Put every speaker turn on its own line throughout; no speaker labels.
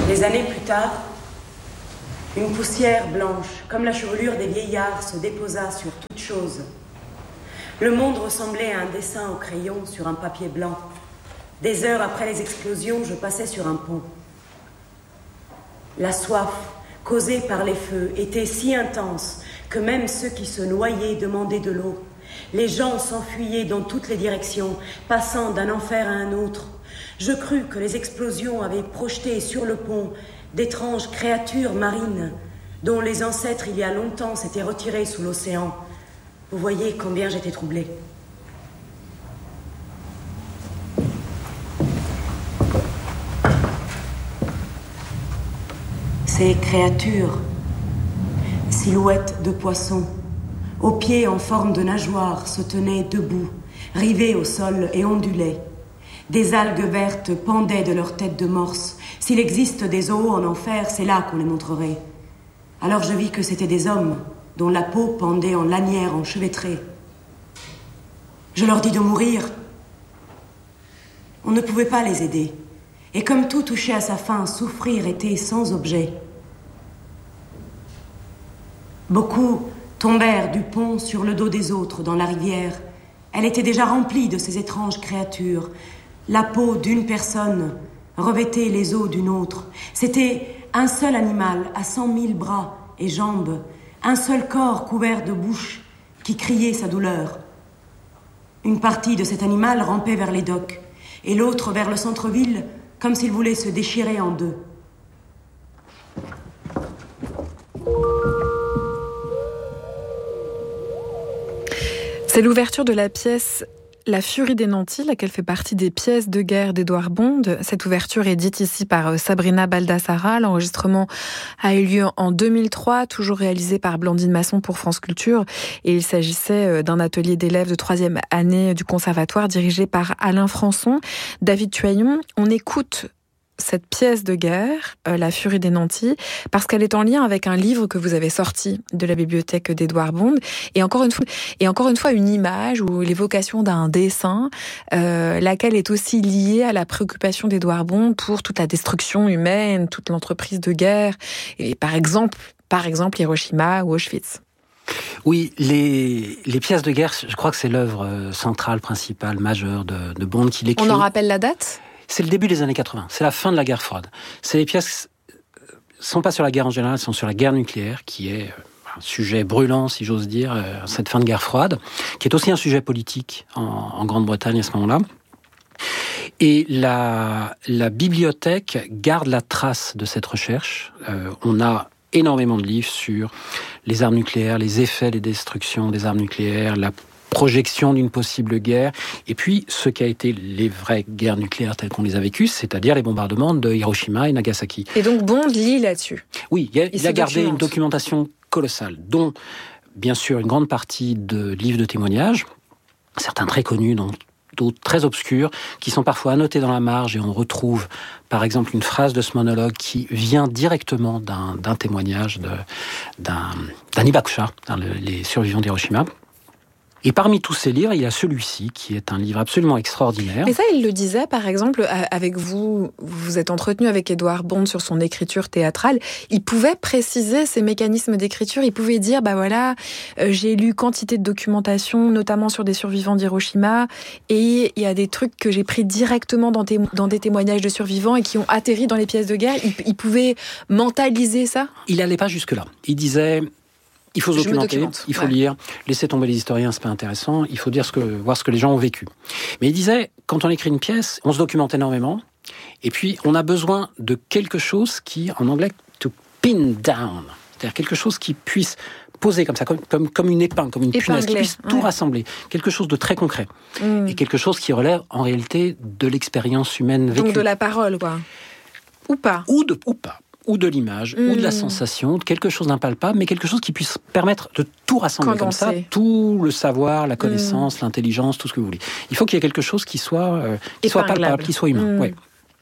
Des années plus tard, une poussière blanche, comme la chevelure des vieillards, se déposa sur toute chose. Le monde ressemblait à un dessin au crayon sur un papier blanc. Des heures après les explosions, je passais sur un pont. La soif, causée par les feux, était si intense que même ceux qui se noyaient demandaient de l'eau. Les gens s'enfuyaient dans toutes les directions, passant d'un enfer à un autre. Je crus que les explosions avaient projeté sur le pont d'étranges créatures marines dont les ancêtres il y a longtemps s'étaient retirés sous l'océan. Vous voyez combien j'étais troublée. Ces créatures, silhouettes de poissons, aux pieds en forme de nageoires, se tenaient debout, rivés au sol et ondulaient. Des algues vertes pendaient de leurs têtes de morse. S'il existe des zoos en enfer, c'est là qu'on les montrerait. Alors je vis que c'étaient des hommes dont la peau pendait en lanières enchevêtrées. Je leur dis de mourir. On ne pouvait pas les aider. Et comme tout touchait à sa fin, souffrir était sans objet. Beaucoup tombèrent du pont sur le dos des autres dans la rivière. Elle était déjà remplie de ces étranges créatures. La peau d'une personne revêtait les os d'une autre. C'était un seul animal à 100 000 bras et jambes, un seul corps couvert de bouche qui criait sa douleur. Une partie de cet animal rampait vers les docks et l'autre vers le centre-ville, comme s'il voulait se déchirer en deux.
C'est l'ouverture de la pièce La Furie des Nantis, laquelle fait partie des pièces de guerre d'Édouard Bond. Cette ouverture est dite ici par Sabrina Baldassara. L'enregistrement a eu lieu en 2003, toujours réalisé par Blandine Masson pour France Culture. Et il s'agissait d'un atelier d'élèves de 3e année du conservatoire dirigé par Alain Françon. David Tuaillon, on écoute cette pièce de guerre, La Furie des Nantis, parce qu'elle est en lien avec un livre que vous avez sorti de la bibliothèque d'Édouard Bond, et encore une fois une image ou l'évocation d'un dessin, laquelle est aussi liée à la préoccupation d'Édouard Bond pour toute la destruction humaine, toute l'entreprise de guerre, et par exemple Hiroshima ou Auschwitz.
Oui, les pièces de guerre, je crois que c'est l'œuvre centrale, principale, majeure de Bond qu'il écrit.
On en rappelle la date ?
C'est le début des années 80, c'est la fin de la guerre froide. C'est les pièces sont pas sur la guerre en général, sont sur la guerre nucléaire, qui est un sujet brûlant, si j'ose dire, cette fin de guerre froide, qui est aussi un sujet politique en Grande-Bretagne à ce moment-là. Et la bibliothèque garde la trace de cette recherche. On a énormément de livres sur les armes nucléaires, les effets des destructions des armes nucléaires, la projection d'une possible guerre, et puis ce qu'a été les vraies guerres nucléaires telles qu'on les a vécues, c'est-à-dire les bombardements de Hiroshima et Nagasaki.
Et donc Bond lit là-dessus.
Oui, il a gardé une documentation colossale, dont, bien sûr, une grande partie de livres de témoignages, certains très connus, d'autres très obscurs, qui sont parfois annotés dans la marge, et on retrouve, par exemple, une phrase de ce monologue qui vient directement d'un témoignage d'un Hibakusha, les survivants d'Hiroshima. Et parmi tous ces livres, il y a celui-ci, qui est un livre absolument extraordinaire.
Mais ça, il le disait, par exemple, avec vous vous êtes entretenu avec Édouard Bond sur son écriture théâtrale, il pouvait préciser ses mécanismes d'écriture, il pouvait dire, j'ai lu quantité de documentation, notamment sur des survivants d'Hiroshima, et il y a des trucs que j'ai pris directement dans des témoignages de survivants et qui ont atterri dans les pièces de guerre. Il pouvait mentaliser ça ?
Il n'allait pas jusque-là. Il disait... Il faut se documenter, il faut lire, laisser tomber les historiens, c'est pas intéressant, il faut voir ce que les gens ont vécu. Mais il disait, quand on écrit une pièce, on se documente énormément, et puis on a besoin de quelque chose qui, en anglais, to pin down, c'est-à-dire quelque chose qui puisse poser comme ça, comme une épingle, comme une punaise, qui puisse tout rassembler, quelque chose de très concret, et quelque chose qui relève en réalité de l'expérience humaine vécue.
Donc de la parole, quoi. Ou pas.
Ou pas. Ou de l'image, ou de la sensation, de quelque chose d'impalpable, mais quelque chose qui puisse permettre de tout rassembler comme ça, tout le savoir, la connaissance, l'intelligence, tout ce que vous voulez. Il faut qu'il y ait quelque chose qui soit palpable, qui soit humain. Ouais.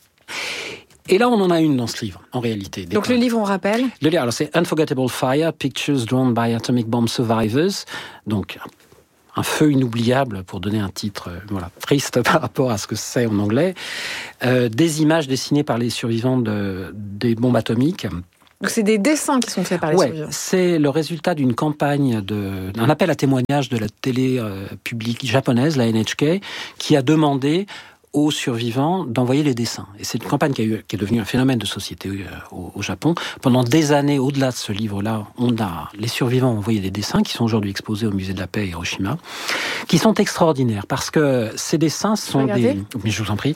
Et là, on en a une dans ce livre, en réalité.
Donc le livre, on rappelle ?
Le livre, alors c'est Unforgettable Fire, Pictures Drawn by Atomic Bomb Survivors. Donc, un feu inoubliable, pour donner un titre triste par rapport à ce que c'est en anglais, des images dessinées par les survivants des bombes atomiques.
Donc c'est des dessins qui sont faits par les survivants.
C'est le résultat d'une campagne, d'un appel à témoignage de la télé publique japonaise, la NHK, qui a demandé aux survivants d'envoyer les dessins. Et c'est une campagne qui est devenue un phénomène de société au Japon. Pendant des années, au-delà de ce livre-là, les survivants ont envoyé des dessins qui sont aujourd'hui exposés au musée de la paix à Hiroshima, qui sont extraordinaires parce que ces dessins sont mais je vous en prie,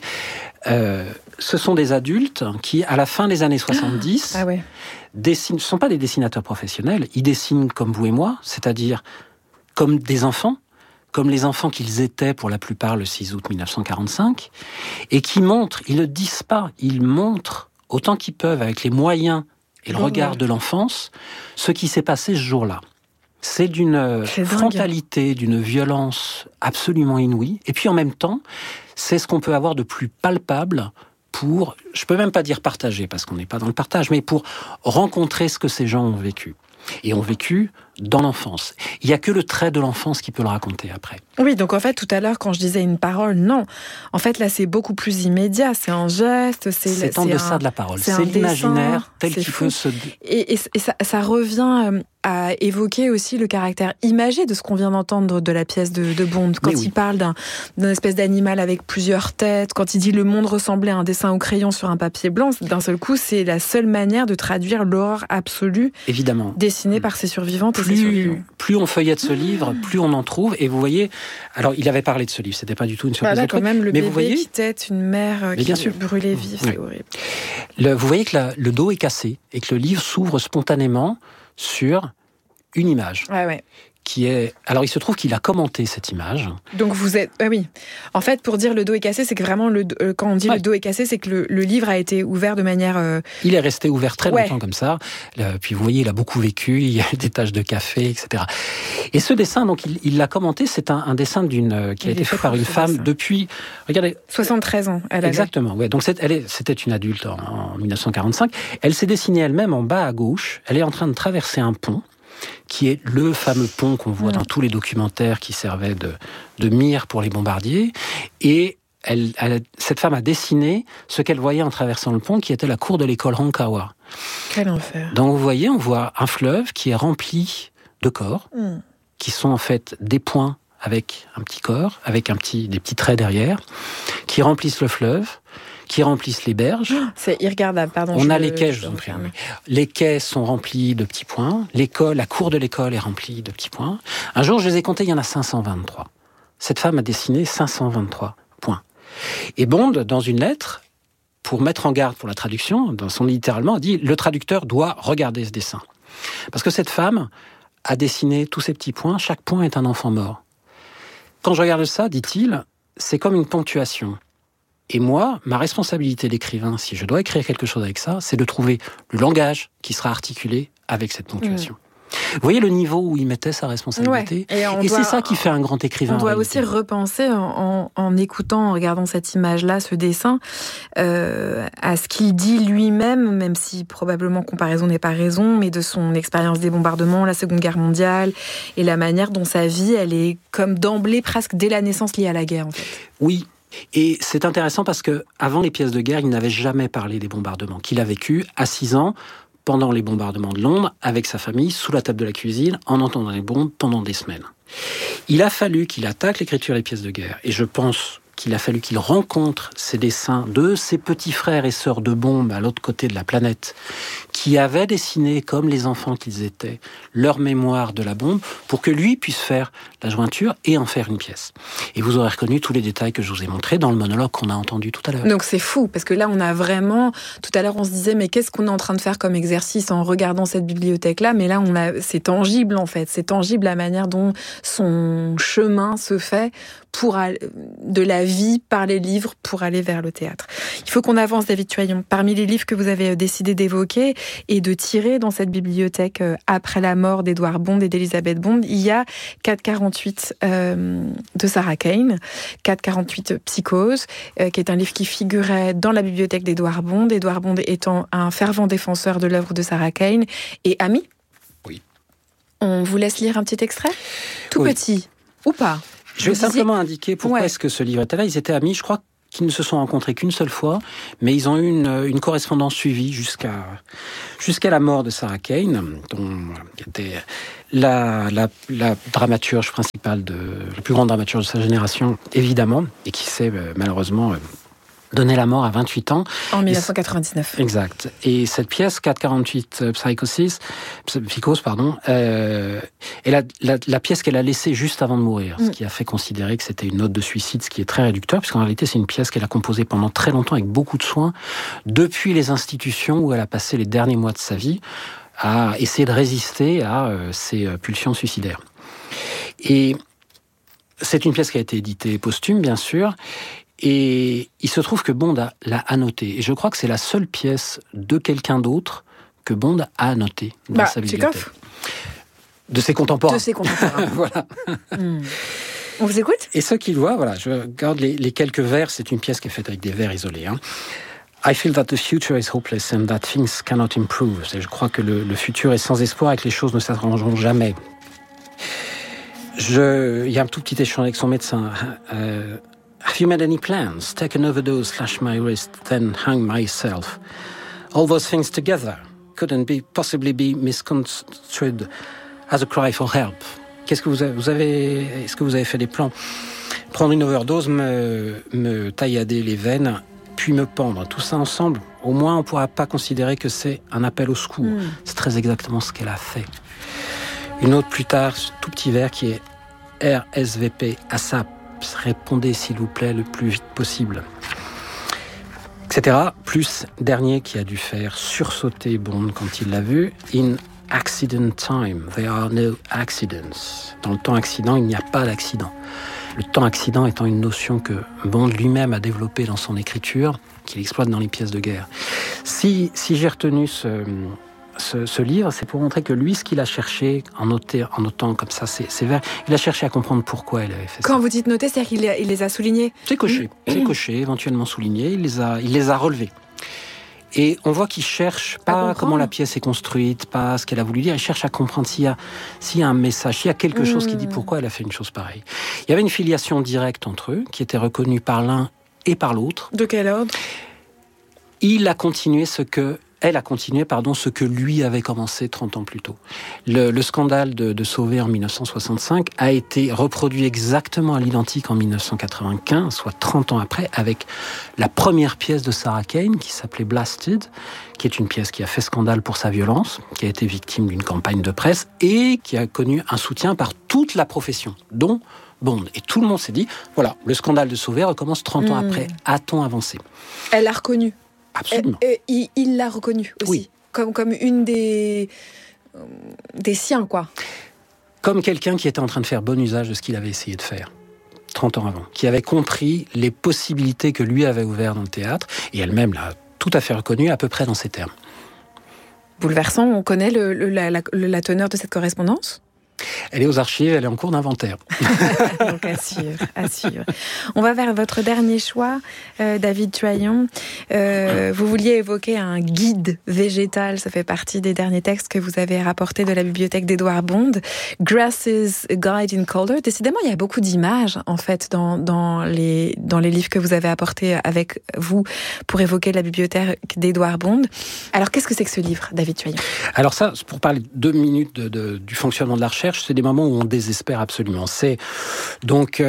ce sont des adultes qui, à la fin des années 70, dessinent. Ce ne sont pas des dessinateurs professionnels, ils dessinent comme vous et moi, c'est-à-dire comme des enfants, comme les enfants qu'ils étaient pour la plupart le 6 août 1945, et qui montrent, ils ne disent pas, ils montrent autant qu'ils peuvent avec les moyens et le regard de l'enfance, ce qui s'est passé ce jour-là. C'est d'une frontalité, d'une violence absolument inouïe, et puis en même temps, c'est ce qu'on peut avoir de plus palpable pour, je peux même pas dire partager, parce qu'on n'est pas dans le partage, mais pour rencontrer ce que ces gens ont vécu. Et ont vécu dans l'enfance. Il n'y a que le trait de l'enfance qui peut le raconter après.
Oui, donc en fait, tout à l'heure, quand je disais une parole, non. En fait, là, c'est beaucoup plus immédiat. C'est un geste,
c'est en deçà de la parole. C'est l'imaginaire tel qu'il peut se...
Et ça revient à évoquer aussi le caractère imagé de ce qu'on vient d'entendre de la pièce de Bond. Quand il parle d'un espèce d'animal avec plusieurs têtes, quand il dit le monde ressemblait à un dessin au crayon sur un papier blanc, d'un seul coup, c'est la seule manière de traduire l'horreur absolue.
Évidemment.
Dessinée par ces survivantes et ces survivants.
Plus on feuillette ce livre, plus on en trouve. Et vous voyez, alors il avait parlé de ce livre, c'était pas du tout une surprise.
Là, quand même, le
mais
bébé qui tête une mère qui brûlait vive, c'est horrible.
Vous voyez que le dos est cassé et que le livre s'ouvre spontanément sur une image. Qui est... Alors, il se trouve qu'il a commenté cette image.
Donc, vous êtes... oui. En fait, pour dire le dos est cassé, c'est que vraiment, quand on dit le dos est cassé, c'est que le livre a été ouvert de manière...
Il est resté ouvert très longtemps comme ça. Puis, vous voyez, il a beaucoup vécu, il y a eu des taches de café, etc. Et ce dessin, donc, il l'a commenté, c'est un dessin qui a été fait par une femme depuis... Regardez...
73 ans, elle avait.
Exactement, ouais. Donc, c'était une adulte en 1945. Elle s'est dessinée elle-même en bas à gauche. Elle est en train de traverser un pont, qui est le fameux pont qu'on voit dans tous les documentaires qui servaient de mire pour les bombardiers. Et cette femme a dessiné ce qu'elle voyait en traversant le pont, qui était la cour de l'école Honkawa.
Quel enfer.
Donc vous voyez, on voit un fleuve qui est rempli de corps, qui sont en fait des points avec un petit corps, avec des petits traits derrière, qui remplissent le fleuve, qui remplissent les berges.
C'est irregardable, pardon.
On a les quais, je vous en prie. Les quais sont remplis de petits points. La cour de l'école est remplie de petits points. Un jour, je les ai comptés, il y en a 523. Cette femme a dessiné 523 points. Et Bond, dans une lettre, pour mettre en garde pour la traduction, dans son littéralement, dit « Le traducteur doit regarder ce dessin ». Parce que cette femme a dessiné tous ces petits points. Chaque point est un enfant mort. Quand je regarde ça, dit-il, c'est comme une ponctuation. Et moi, ma responsabilité d'écrivain, si je dois écrire quelque chose avec ça, c'est de trouver le langage qui sera articulé avec cette ponctuation. Vous voyez le niveau où il mettait sa responsabilité ? Et c'est ça qui fait un grand écrivain.
On doit aussi repenser, en écoutant, en regardant cette image-là, ce dessin, à ce qu'il dit lui-même, même si probablement comparaison n'est pas raison, mais de son expérience des bombardements, la Seconde Guerre mondiale, et la manière dont sa vie, elle est comme d'emblée, presque dès la naissance, liée à la guerre, en fait.
Oui. Et c'est intéressant parce que avant les pièces de guerre, il n'avait jamais parlé des bombardements qu'il a vécu à 6 ans pendant les bombardements de Londres avec sa famille sous la table de la cuisine en entendant les bombes pendant des semaines. Il a fallu qu'il attaque l'écriture des pièces de guerre et je pense qu'il a fallu qu'il rencontre ces dessins de ses petits frères et sœurs de bombes à l'autre côté de la planète qui avaient dessiné, comme les enfants qu'ils étaient, leur mémoire de la bombe pour que lui puisse faire la jointure et en faire une pièce. Et vous aurez reconnu tous les détails que je vous ai montrés dans le monologue qu'on a entendu tout à l'heure.
Donc c'est fou, parce que là on a vraiment... Tout à l'heure on se disait, mais qu'est-ce qu'on est en train de faire comme exercice en regardant cette bibliothèque-là ? Mais là c'est tangible en fait, c'est tangible la manière dont son chemin se fait de la vie par les livres pour aller vers le théâtre. Il faut qu'on avance, David Tuaillon. Parmi les livres que vous avez décidé d'évoquer et de tirer dans cette bibliothèque après la mort d'Edward Bond et d'Elizabeth Bond, il y a 448 de Sarah Kane, 448 Psychose, qui est un livre qui figurait dans la bibliothèque d'Edward Bond, Edward Bond étant un fervent défenseur de l'œuvre de Sarah Kane et ami.
Oui.
On vous laisse lire un petit extrait ? Tout petit. Ou pas?
Je vais simplement indiquer pourquoi est-ce que ce livre était là. Ils étaient amis, je crois qu'ils ne se sont rencontrés qu'une seule fois, mais ils ont eu une correspondance suivie jusqu'à la mort de Sarah Kane, qui était la dramaturge principale, la plus grande dramaturge de sa génération, évidemment, et qui s'est malheureusement donné la mort à 28 ans.
En 1999.
Exact. Et cette pièce, 448 Psychos, est la pièce qu'elle a laissée juste avant de mourir, ce qui a fait considérer que c'était une note de suicide, ce qui est très réducteur, puisqu'en réalité, c'est une pièce qu'elle a composée pendant très longtemps avec beaucoup de soin, depuis les institutions où elle a passé les derniers mois de sa vie à essayer de résister à ses pulsions suicidaires. Et c'est une pièce qui a été éditée posthume, bien sûr. Et il se trouve que Bond l'a annoté. Et je crois que c'est la seule pièce de quelqu'un d'autre que Bond a annotée dans sa bibliothèque.
Tchekhov.
De ses contemporains.
De ses contemporains.
Voilà.
On vous écoute?
Et ce qu'il voit, voilà, je regarde les quelques vers. C'est une pièce qui est faite avec des vers isolés. I feel that the future is hopeless and that things cannot improve. Et je crois que le futur est sans espoir et que les choses ne s'arrangeront jamais. Il y a un tout petit échange avec son médecin. Have you made any plans? Take an overdose, slash my wrist, then hang myself. All those things together couldn't possibly be misconstrued as a cry for help. Qu'est-ce que est-ce que vous avez fait des plans? Prendre une overdose, me taillader les veines, puis me pendre. Tout ça ensemble, au moins on pourra pas considérer que c'est un appel au secours. C'est très exactement ce qu'elle a fait. Une autre plus tard, tout petit vers qui est RSVP ASAP. Répondez s'il vous plaît le plus vite possible, etc. Plus dernier qui a dû faire sursauter Bond quand il l'a vu. In accident time, there are no accidents. Dans le temps accident, il n'y a pas d'accident. Le temps accident étant une notion que Bond lui-même a développée dans son écriture, qu'il exploite dans les pièces de guerre. Si j'ai retenu ce livre, c'est pour montrer que lui, ce qu'il a cherché en notant comme ça ces vers, il a cherché à comprendre pourquoi il avait fait ça.
Quand vous dites noter, c'est-à-dire qu'il les a soulignés?
C'est coché, éventuellement souligné, il les a relevés. Et on voit qu'il cherche pas comment la pièce est construite, pas ce qu'elle a voulu dire, il cherche à comprendre s'il y a un message, s'il y a quelque chose qui dit pourquoi elle a fait une chose pareille. Il y avait une filiation directe entre eux, qui était reconnue par l'un et par l'autre.
De quel ordre?
Elle a continué ce que lui avait commencé 30 ans plus tôt. Le scandale de Sauvé en 1965 a été reproduit exactement à l'identique en 1995, soit 30 ans après, avec la première pièce de Sarah Kane qui s'appelait Blasted, qui est une pièce qui a fait scandale pour sa violence, qui a été victime d'une campagne de presse et qui a connu un soutien par toute la profession, dont Bond. Et tout le monde s'est dit, voilà, le scandale de Sauvé recommence 30 ans après. A-t-on avancé?
Elle l'a reconnu.
Absolument.
Il l'a reconnu aussi,
oui.
Comme une des siens, quoi.
Comme quelqu'un qui était en train de faire bon usage de ce qu'il avait essayé de faire 30 ans avant, qui avait compris les possibilités que lui avait ouvertes dans le théâtre, et elle-même l'a tout à fait reconnu à peu près dans ces termes.
Bouleversant, on connaît la teneur de cette correspondance?
Elle est aux archives, elle est en cours d'inventaire.
Donc à suivre. On va vers votre dernier choix, David Tuaillon. Vous vouliez évoquer un guide végétal, ça fait partie des derniers textes que vous avez rapportés de la bibliothèque d'Edouard Bond. Grasses, a Guide in Color. Décidément, il y a beaucoup d'images, en fait, dans les livres que vous avez apportés avec vous pour évoquer la bibliothèque d'Edouard Bond. Alors, qu'est-ce que c'est que ce livre, David Tuaillon?
Alors ça, pour parler 2 minutes du fonctionnement de la recherche, c'est des moments où on désespère absolument. C'est donc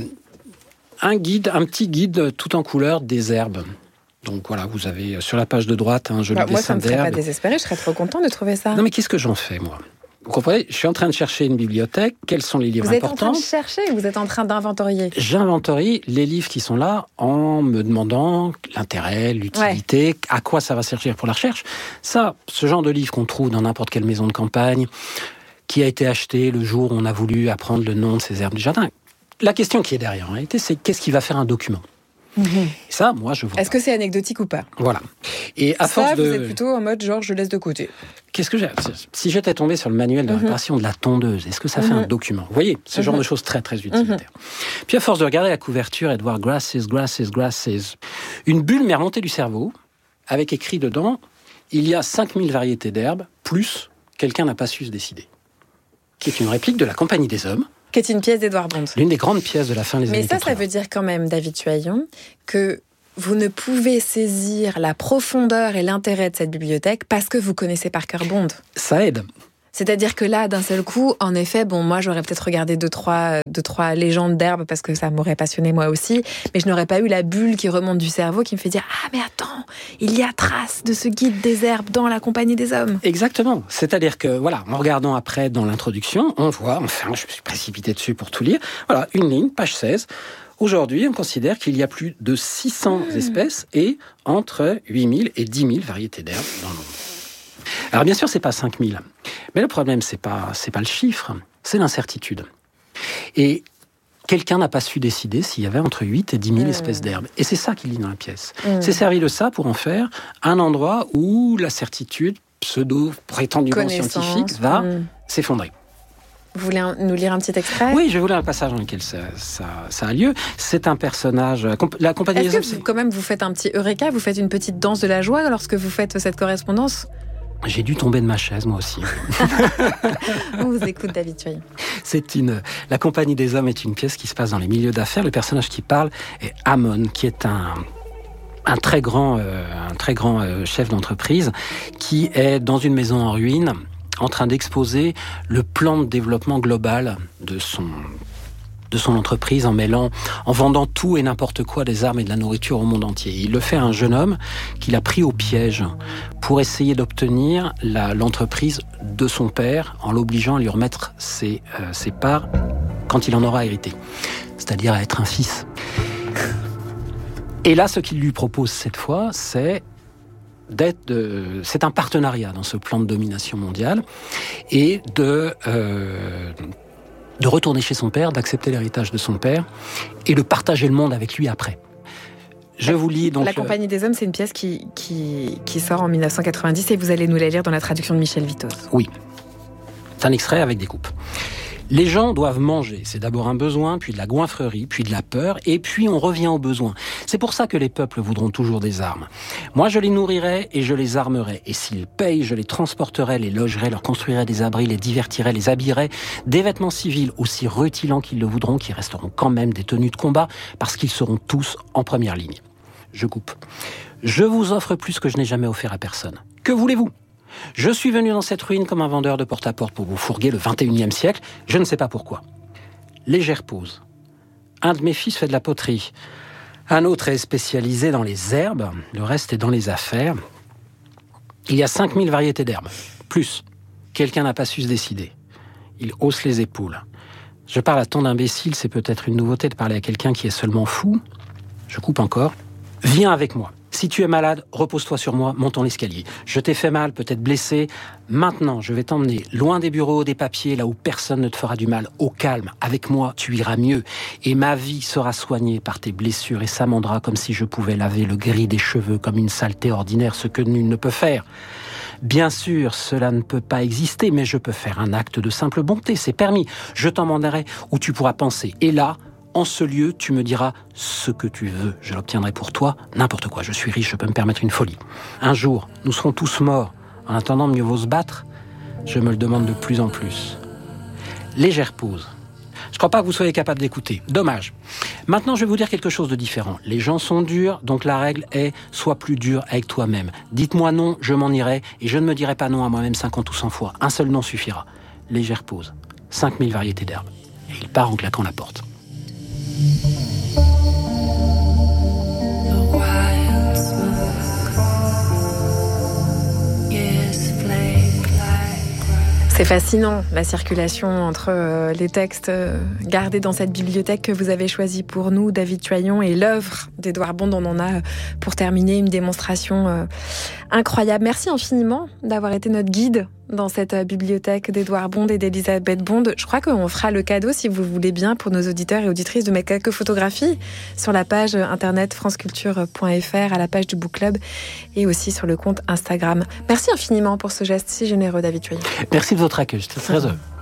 un petit guide tout en couleur des herbes. Donc voilà, vous avez sur la page de droite un joli dessin d'herbe.
Moi, ça ne me ferait pas désespérer, je serais trop content de trouver ça.
Non mais qu'est-ce que j'en fais, moi? Vous comprenez? Je suis en train de chercher une bibliothèque. Quels sont les livres importants?
Vous êtes en train de chercher ou vous êtes en train d'inventorier?
J'inventorie les livres qui sont là en me demandant l'intérêt, l'utilité, à quoi ça va servir pour la recherche. Ça, ce genre de livre qu'on trouve dans n'importe quelle maison de campagne, qui a été acheté le jour où on a voulu apprendre le nom de ces herbes du jardin. La question qui est derrière, en réalité, c'est qu'est-ce qui va faire un document? Et ça, moi, je vois.
Est-ce que c'est anecdotique ou pas?
Voilà. Et à force
vous êtes plutôt en mode genre je laisse de côté.
Qu'est-ce que j'ai? Si j'étais tombé sur le manuel de réparation de la tondeuse, est-ce que ça fait un document? Vous voyez, ce genre de choses très très utilitaires. Puis à force de regarder la couverture et de voir grasses, une bulle m'est remontée du cerveau avec écrit dedans il y a 5000 variétés d'herbes plus quelqu'un n'a pas su se décider. Qui est une réplique de La Compagnie des Hommes,
Qui est une pièce d'Édouard Bond.
L'une des grandes pièces de la fin des années 80.
Mais ça veut dire quand même, David Tuaillon, que vous ne pouvez saisir la profondeur et l'intérêt de cette bibliothèque parce que vous connaissez par cœur Bond.
Ça aide.
C'est-à-dire que là, d'un seul coup, en effet, moi j'aurais peut-être regardé deux, trois légendes d'herbe parce que ça m'aurait passionné moi aussi, mais je n'aurais pas eu la bulle qui remonte du cerveau qui me fait dire « Ah mais attends, il y a trace de ce guide des herbes dans la Compagnie des Hommes ».
Exactement. C'est-à-dire que, voilà, en regardant après dans l'introduction, on voit, enfin, je me suis précipité dessus pour tout lire, voilà, une ligne, page 16. Aujourd'hui, on considère qu'il y a plus de 600 espèces et entre 8000 et 10 000 variétés d'herbes dans le monde. Alors bien sûr, c'est pas 5000. Mais le problème, c'est pas le chiffre, c'est l'incertitude. Et quelqu'un n'a pas su décider s'il y avait entre 8 et 10 000 espèces d'herbes. Et c'est ça qu'il lit dans la pièce. C'est servi de ça pour en faire un endroit où la certitude pseudo-prétendument scientifique va s'effondrer.
Vous voulez nous lire un petit extrait ?
Oui, je vais vous lire un passage dans lequel ça a lieu. C'est un personnage... La Compagnie des Hommes...
Est-ce que quand même vous faites un petit eureka, vous faites une petite danse de la joie lorsque vous faites cette correspondance ?
J'ai dû tomber de ma chaise, moi aussi.
On vous écoute, David Tuaillon.
La Compagnie des Hommes est une pièce qui se passe dans les milieux d'affaires. Le personnage qui parle est Hamon, qui est un très grand chef d'entreprise, qui est dans une maison en ruine, en train d'exposer le plan de développement global de son entreprise en vendant tout et n'importe quoi, des armes et de la nourriture au monde entier. Il le fait à un jeune homme qu'il a pris au piège pour essayer d'obtenir l'entreprise de son père en l'obligeant à lui remettre ses parts quand il en aura hérité. C'est-à-dire à être un fils. Et là, ce qu'il lui propose cette fois, c'est un partenariat dans ce plan de domination mondiale et de retourner chez son père, d'accepter l'héritage de son père et de partager le monde avec lui après. Je vous lis donc...
La Compagnie des Hommes, c'est une pièce qui sort en 1990 et vous allez nous la lire dans la traduction de Michel Vitoz.
Oui. C'est un extrait avec des coupes. Les gens doivent manger. C'est d'abord un besoin, puis de la goinfrerie, puis de la peur, et puis on revient au besoin. C'est pour ça que les peuples voudront toujours des armes. Moi, je les nourrirai et je les armerai. Et s'ils payent, je les transporterai, les logerai, leur construirai des abris, les divertirai, les habillerai. Des vêtements civils aussi rutilants qu'ils le voudront, qui resteront quand même des tenues de combat, parce qu'ils seront tous en première ligne. Je coupe. Je vous offre plus que je n'ai jamais offert à personne. Que voulez-vous ? Je suis venu dans cette ruine comme un vendeur de porte-à-porte pour vous fourguer le 21e siècle. Je ne sais pas pourquoi. Légère pause. Un de mes fils fait de la poterie. Un autre est spécialisé dans les herbes. Le reste est dans les affaires. Il y a 5000 variétés d'herbes. Plus. Quelqu'un n'a pas su se décider. Il hausse les épaules. Je parle à tant d'imbéciles, c'est peut-être une nouveauté de parler à quelqu'un qui est seulement fou. Je coupe encore. Viens avec moi. Si tu es malade, repose-toi sur moi, montons l'escalier. Je t'ai fait mal, peut-être blessé. Maintenant, je vais t'emmener loin des bureaux, des papiers, là où personne ne te fera du mal. Au calme, avec moi, tu iras mieux. Et ma vie sera soignée par tes blessures et s'amendera comme si je pouvais laver le gris des cheveux comme une saleté ordinaire, ce que nul ne peut faire. Bien sûr, cela ne peut pas exister, mais je peux faire un acte de simple bonté, c'est permis. Je t'emmènerai où tu pourras penser. Et là, en ce lieu, tu me diras ce que tu veux. Je l'obtiendrai pour toi, n'importe quoi. Je suis riche, je peux me permettre une folie. Un jour, nous serons tous morts. En attendant, mieux vaut se battre. Je me le demande de plus en plus. Légère pause. Je ne crois pas que vous soyez capable d'écouter. Dommage. Maintenant, je vais vous dire quelque chose de différent. Les gens sont durs, donc la règle est « sois plus dur avec toi-même ». Dites-moi non, je m'en irai, et je ne me dirai pas non à moi-même 50 ou 100 fois. Un seul non suffira. Légère pause. 5000 variétés d'herbes. Et il part en claquant la porte.
C'est fascinant, la circulation entre les textes gardés dans cette bibliothèque que vous avez choisie pour nous, David Tuaillon, et l'œuvre d'Édouard Bond. On en a, pour terminer, une démonstration incroyable. Merci infiniment d'avoir été notre guide dans cette bibliothèque d'Édouard Bond et d'Elisabeth Bond. Je crois qu'on fera le cadeau, si vous voulez bien, pour nos auditeurs et auditrices, de mettre quelques photographies sur la page internet franceculture.fr, à la page du Book Club, et aussi sur le compte Instagram. Merci infiniment pour ce geste si généreux, David Tuaillon.
Merci de votre accueil, j'étais très heureux.